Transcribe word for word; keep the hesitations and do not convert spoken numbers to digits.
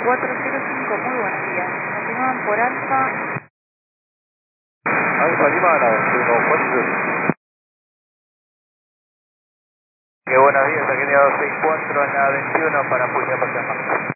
cuatro cero cinco, muy buenos días. Continúan por Alfa. Alfa Lima a la veintiuno cuatro. Qué buenos días, aquí doscientos sesenta y cuatro en la veintiuno para Puglia Pasama.